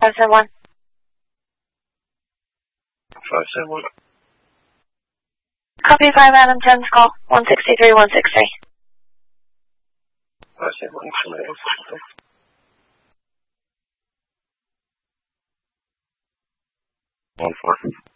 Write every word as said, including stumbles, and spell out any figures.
five seven one. five seven one. Copy five Adam ten's call, one sixty-three, one sixty-three. five seven one, somebody else. one four.